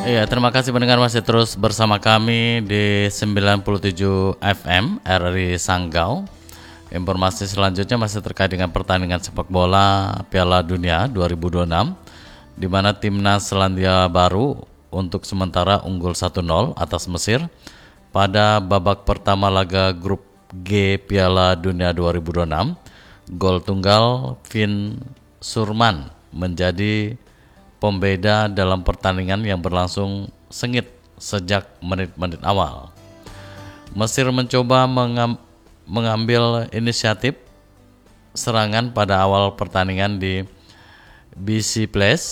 Iya, terima kasih pendengar masih terus bersama kami di 97 FM RRI Sanggau. Informasi selanjutnya masih terkait dengan pertandingan sepak bola Piala Dunia 2026 di mana timnas Selandia Baru untuk sementara unggul 1-0 atas Mesir pada babak pertama laga grup G Piala Dunia 2026. Gol tunggal Finn Surman menjadi pembeda dalam pertandingan yang berlangsung sengit sejak menit-menit awal. Mesir mencoba mengambil inisiatif serangan pada awal pertandingan di BC Place.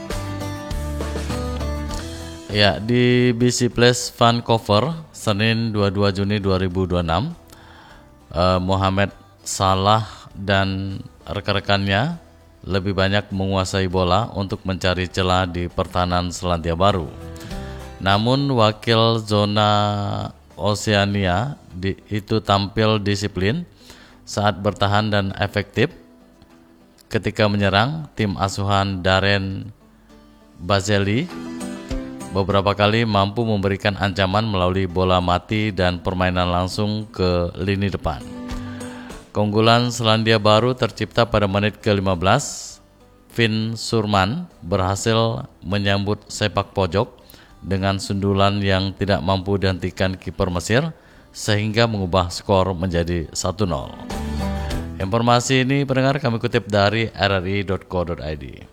Ya, di BC Place Vancouver, Senin 22 Juni 2026, Mohamed Salah dan rekan-rekannya lebih banyak menguasai bola untuk mencari celah di pertahanan Selandia Baru. Namun wakil zona Oseania itu tampil disiplin saat bertahan dan efektif ketika menyerang. Tim asuhan Darren Bazeli beberapa kali mampu memberikan ancaman melalui bola mati dan permainan langsung ke lini depan. Keunggulan Selandia Baru tercipta pada menit ke-15. Finn Surman berhasil menyambut sepak pojok dengan sundulan yang tidak mampu dihentikan kiper Mesir sehingga mengubah skor menjadi 1-0. Informasi ini pendengar kami kutip dari rri.co.id.